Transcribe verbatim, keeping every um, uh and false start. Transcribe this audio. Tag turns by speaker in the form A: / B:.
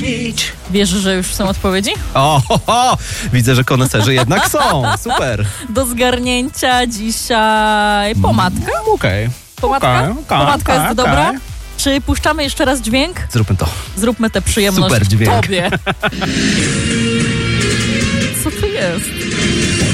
A: śnić.
B: Wiesz, że już są odpowiedzi?
A: O, ho, ho. Widzę, że koneserzy jednak są. Super.
B: Do zgarnięcia dzisiaj pomadka.
A: Okej.
B: Pomadka?
A: Okej, okej,
B: Pomadka
A: okej,
B: jest dobra?
A: okej.
B: Czy puszczamy jeszcze raz dźwięk?
A: Zróbmy to.
B: Zróbmy tę przyjemność
A: Super dźwięk.
B: tobie. Co to jest?